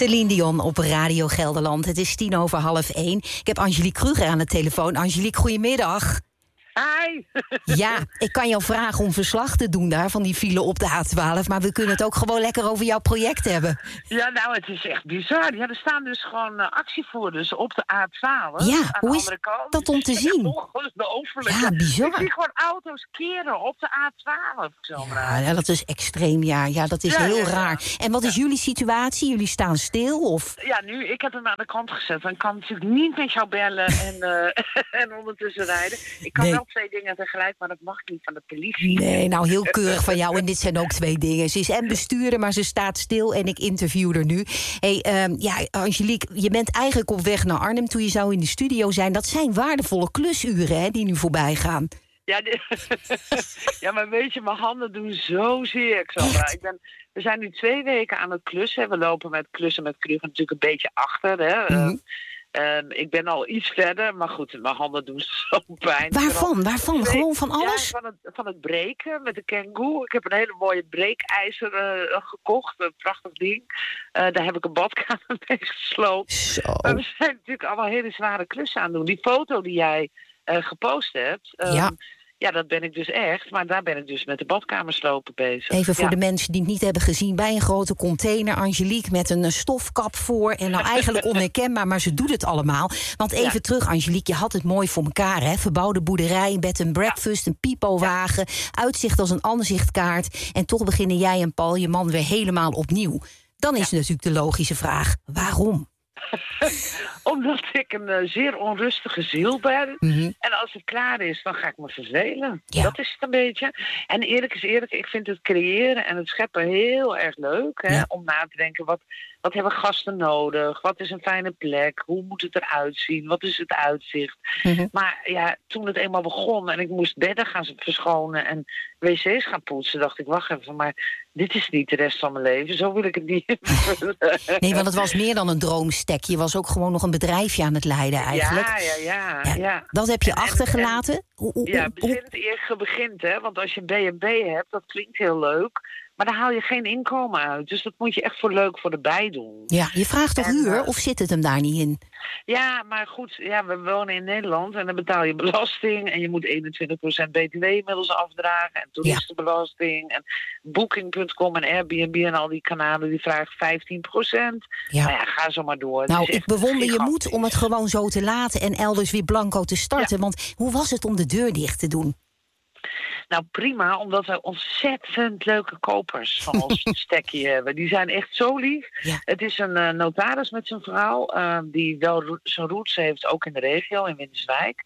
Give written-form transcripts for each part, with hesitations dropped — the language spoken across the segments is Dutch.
Celine Dion op Radio Gelderland. Het is 1:10. Ik heb Angelique Kruger aan de telefoon. Angelique, goedemiddag. Hi. Ja, ik kan jou vragen om verslag te doen daar van die file op de A12... maar we kunnen het ook gewoon lekker over jouw project hebben. Ja, nou, het is echt bizar. Ja, er staan dus gewoon actievoerders op de A12. Ja, aan hoe de is andere kant. dat om te zien? Ongelooflijk. Ja, bizar. Ik zie gewoon auto's keren op de A12. Ja, dat is extreem, ja. Dat is heel raar. En wat is jullie situatie? Jullie staan stil, of? Ja, nu, ik heb hem aan de kant gezet. Dan kan natuurlijk niet met jou bellen en ondertussen rijden. Ik kan wel 2 dingen tegelijk, maar dat mag niet van de politie. Nee, nou, heel keurig van jou. En dit zijn ook 2 dingen. Ze is en bestuurder, maar ze staat stil en ik interview haar nu. Angelique, je bent eigenlijk op weg naar Arnhem toen je zou in de studio zijn. Dat zijn waardevolle klusuren, hè, die nu voorbij gaan. Ja, ja, maar weet je, mijn handen doen zo zeer, Xandra. We zijn nu 2 weken aan het klussen. We lopen met klussen met Kruger natuurlijk een beetje achter, hè. Mm-hmm. Ik ben al iets verder, maar goed, mijn handen doen zo pijn. Waarvan? Gewoon van alles? Ja, van het breken met de Kangoo. Ik heb een hele mooie breekijzer gekocht, een prachtig ding. Daar heb ik een badkamer mee gesloopt. Zo. Maar we zijn natuurlijk allemaal hele zware klussen aan het doen. Die foto die jij gepost hebt... Ja, dat ben ik dus echt. Maar daar ben ik dus met de badkamerslopen bezig. Even voor de mensen die het niet hebben gezien. Bij een grote container, Angelique, met een stofkap voor. En nou eigenlijk onherkenbaar, maar ze doet het allemaal. Want even terug, Angelique, je had het mooi voor elkaar, hè? Verbouwde boerderij, bed and breakfast, een pipowagen. Uitzicht als een aanzichtkaart. En toch beginnen jij en Paul, je man, weer helemaal opnieuw. Dan is natuurlijk de logische vraag, waarom? Omdat ik een zeer onrustige ziel ben. Mm-hmm. En als het klaar is, dan ga ik me vervelen. Ja. Dat is het een beetje. En eerlijk is eerlijk, ik vind het creëren en het scheppen heel erg leuk. Hè? Ja. Om na te denken, wat hebben gasten nodig? Wat is een fijne plek? Hoe moet het eruit zien? Wat is het uitzicht? Mm-hmm. Maar ja, toen het eenmaal begon en ik moest bedden gaan verschonen en wc's gaan poetsen, dacht ik, wacht even, maar dit is niet de rest van mijn leven. Zo wil ik het niet. Nee, want het was meer dan een droomstek. Je was ook gewoon nog een bedrijfje aan het leiden eigenlijk. Ja. Dat heb je achtergelaten? Je begint, hè. Want als je B&B hebt, dat klinkt heel leuk. Maar dan haal je geen inkomen uit. Dus dat moet je echt leuk voor erbij doen. Ja, je vraagt toch huur of zit het hem daar niet in? Ja, maar goed, ja, we wonen in Nederland en dan betaal je belasting. En je moet 21% BTW inmiddels afdragen. En toeristenbelasting. En Booking.com en Airbnb en al die kanalen die vragen 15%. Ja. Nou ja, ga zo maar door. Nou, ik bewonder je moed om het gewoon zo te laten en elders weer blanco te starten. Ja. Want hoe was het om de deur dicht te doen? Nou, prima, omdat we ontzettend leuke kopers van ons stekje hebben. Die zijn echt zo lief. Ja. Het is een notaris met zijn vrouw, die wel zijn roots heeft, ook in de regio, in Winterswijk.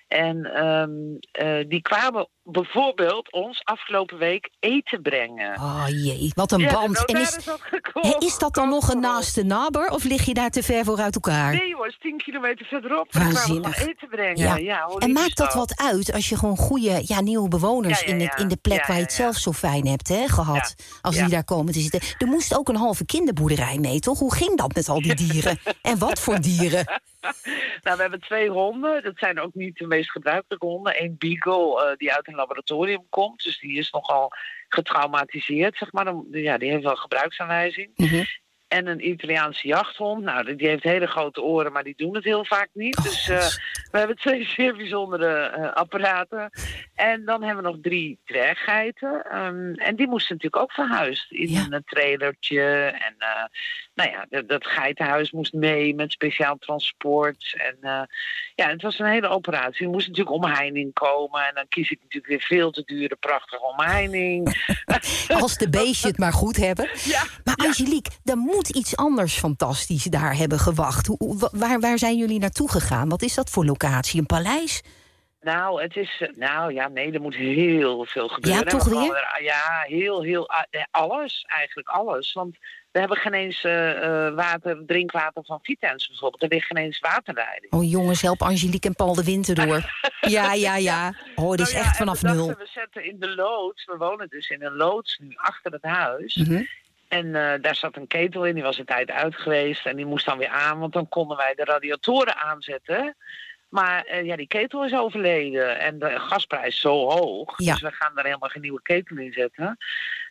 En die kwamen bijvoorbeeld ons afgelopen week eten brengen. Oh jee, wat een band. En is dat dan nog een naaste nabber of lig je daar te ver voor uit elkaar? Nee hoor, is 10 kilometer verderop. Waanzinnig. Kwamen eten brengen. Ja, en maakt dat wat uit als je gewoon goede nieuwe bewoners in de plek waar je het zelf zo fijn hebt gehad. Als die daar komen te zitten. Er moest ook een halve kinderboerderij mee, toch? Hoe ging dat met al die dieren? En wat voor dieren? Nou, we hebben 2 honden. Dat zijn ook niet de meest gebruikelijke honden. 1 beagle die uit een laboratorium komt. Dus die is nogal getraumatiseerd, zeg maar. Die heeft wel gebruiksaanwijzing. Mm-hmm. En een Italiaanse jachthond. Nou, die heeft hele grote oren, maar die doen het heel vaak niet. Dus we hebben 2 zeer bijzondere apparaten. En dan hebben we nog 3 dwerggeiten. En die moesten natuurlijk ook verhuisd in een trailertje. En dat geitenhuis moest mee met speciaal transport. En het was een hele operatie. Er moest natuurlijk omheining komen. En dan kies ik natuurlijk weer veel te dure, prachtige omheining. Als de beestje het maar goed hebben. Ja, maar Angelique, er moet iets anders fantastisch daar hebben gewacht. Waar zijn jullie naartoe gegaan? Wat is dat voor locatie? Een paleis? Nou, het is... er moet heel veel gebeuren. Ja, toch weer? Heel... alles, eigenlijk alles. Want we hebben geen eens drinkwater van Vitens bijvoorbeeld. Er ligt geen eens waterleiding. Oh jongens, help Angelique en Paul de Winter door. Ja. Oh, het is echt vanaf nul. We zetten in de loods. We wonen dus in een loods nu achter het huis. Mm-hmm. En daar zat een ketel in, die was een tijd uit geweest. En die moest dan weer aan, want dan konden wij de radiatoren aanzetten. Maar die ketel is overleden en de gasprijs is zo hoog. Ja. Dus we gaan daar helemaal geen nieuwe ketel in zetten.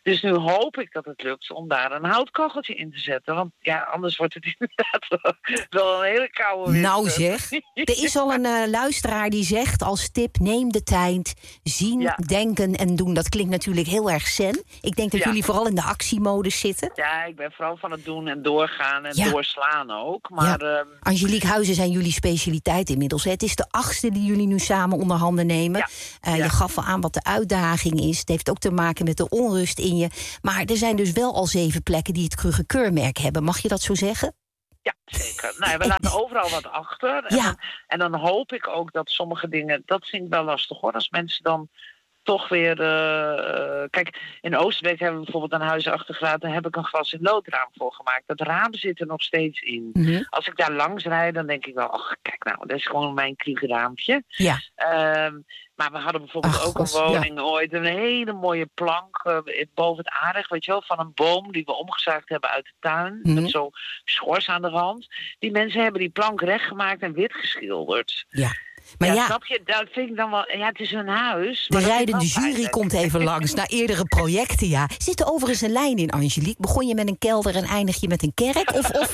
Dus nu hoop ik dat het lukt om daar een houtkacheltje in te zetten. Want ja, anders wordt het inderdaad wel een hele koude winter. Nou zeg, er is al een luisteraar die zegt als tip: neem de tijd, zien, denken en doen. Dat klinkt natuurlijk heel erg zen. Ik denk dat jullie vooral in de actiemodus zitten. Ja, ik ben vooral van het doen en doorgaan en doorslaan ook. Maar, Angelique, huizen zijn jullie specialiteit inmiddels. Hè? Het is de 8e die jullie nu samen onder handen nemen. Je gaf al aan wat de uitdaging is. Het heeft ook te maken met de onrust in je. Maar er zijn dus wel al 7 plekken die het Krüger keurmerk hebben. Mag je dat zo zeggen? Ja, zeker. Nou, we laten overal wat achter. En dan hoop ik ook dat sommige dingen... Dat vind ik wel lastig hoor. Als mensen dan toch weer... kijk, in Oosterbeek hebben we bijvoorbeeld een huis achtergelaten. Daar heb ik een glas in loodraam voor gemaakt. Dat raam zit er nog steeds in. Mm-hmm. Als ik daar langs rijd, dan denk ik wel... ach, kijk nou, dat is gewoon mijn Krüger raampje. Ja. Maar we hadden bijvoorbeeld ook een woning ooit. Een hele mooie plank boven het aardig, weet je wel, van een boom die we omgezaagd hebben uit de tuin. Mm-hmm. Met zo'n schors aan de rand. Die mensen hebben die plank rechtgemaakt en wit geschilderd. Ja. Maar snap je, dat vind ik dan wel... Ja, het is een huis. De rijdende jury komt even langs naar eerdere projecten, Zit er overigens een lijn in, Angelique? Begon je met een kelder en eindig je met een kerk?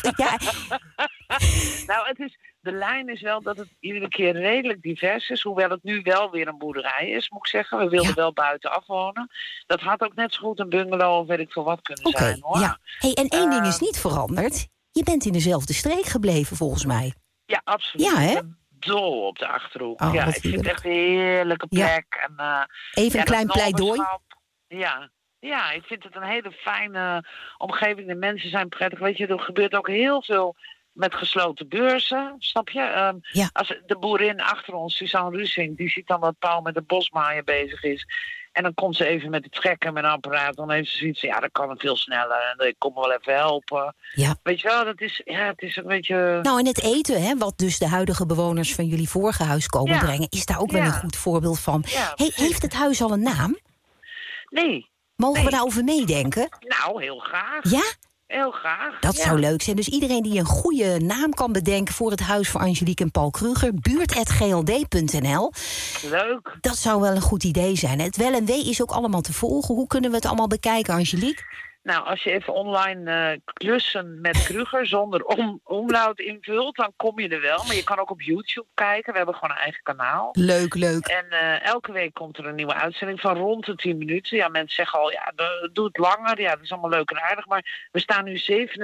Nou, het is... De lijn is wel dat het iedere keer redelijk divers is. Hoewel het nu wel weer een boerderij is, moet ik zeggen. We wilden wel buitenaf wonen. Dat had ook net zo goed een bungalow of weet ik veel wat kunnen zijn, hoor. Ja. Hey, en één ding is niet veranderd. Je bent in dezelfde streek gebleven, volgens mij. Ja, absoluut. Ja, hè? Dol op de Achterhoek. Ik vind het echt een heerlijke plek. En, even een klein pleidooi. Ja, ik vind het een hele fijne omgeving. De mensen zijn prettig. Weet je, er gebeurt ook heel veel met gesloten beurzen, snap je? Als de boerin achter ons, Suzanne Rusing, die ziet dan dat Paul met de bosmaaien bezig is. En dan komt ze even met het trekken met een apparaat. Dan heeft ze zoiets van, dat kan het veel sneller. En ik kom wel even helpen. Ja. Weet je wel, dat is, het is een beetje... Nou, en het eten, hè, wat dus de huidige bewoners van jullie vorige huis komen brengen, is daar ook wel een goed voorbeeld van. Ja, heeft het huis al een naam? Nee. Mogen we daarover meedenken? Nou, heel graag. Ja? Heel graag. Dat zou leuk zijn. Dus iedereen die een goede naam kan bedenken voor het huis voor Angelique en Paul Krüger, buurt@gld.nl. Leuk. Dat zou wel een goed idee zijn. Het wel en wee is ook allemaal te volgen. Hoe kunnen we het allemaal bekijken, Angelique? Nou, als je even online klussen met Krüger zonder omlaut invult, dan kom je er wel. Maar je kan ook op YouTube kijken. We hebben gewoon een eigen kanaal. Leuk. En elke week komt er een nieuwe uitzending van rond de 10 minuten. Ja, mensen zeggen al, doe het langer. Ja, dat is allemaal leuk en aardig. Maar we staan nu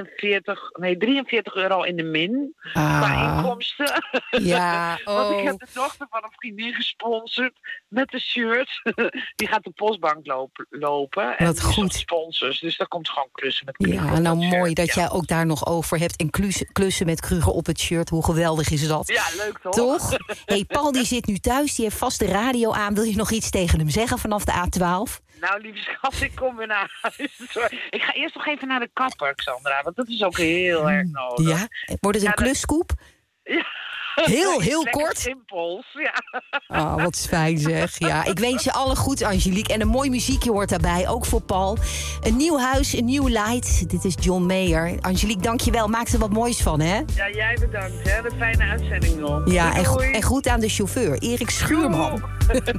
€43 in de min qua inkomsten. Ja, Want ik heb de dochter van een vriendin gesponsord met de shirt. Die gaat de postbank lopen. En wat goed. Sponsors. Dus daar komt gewoon klussen met Krüger. Ja, nou mooi dat jij ook daar nog over hebt. En klussen met Krüger op het shirt. Hoe geweldig is dat? Ja, leuk toch? Toch? Hey, Paul die zit nu thuis. Die heeft vast de radio aan. Wil je nog iets tegen hem zeggen vanaf de A12? Nou, lieve schat, ik kom weer naar huis. Sorry. Ik ga eerst nog even naar de kapper, Xandra. Want dat is ook heel erg nodig. Ja? Wordt het een kluskoep? Ja. Heel kort. Simpels, wat fijn zeg. Ja, ik wens je alle goed, Angelique. En een mooi muziekje hoort daarbij, ook voor Paul. Een nieuw huis, een nieuw light. Dit is John Mayer. Angelique, dank je wel. Maak er wat moois van, hè? Ja, jij bedankt. Hè. Een fijne uitzending nog. Ja, en groet aan de chauffeur, Erik Schuurman.